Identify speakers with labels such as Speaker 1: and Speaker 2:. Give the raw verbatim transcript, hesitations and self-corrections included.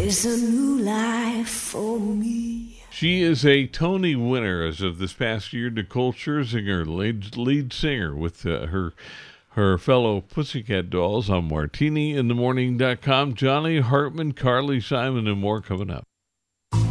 Speaker 1: There's a new life for me.
Speaker 2: She is a Tony winner as of this past year. Nicole Scherzinger, lead, lead singer with uh, her her fellow Pussycat Dolls on martini in the morning dot com. Johnny Hartman, Carly Simon, and more coming up.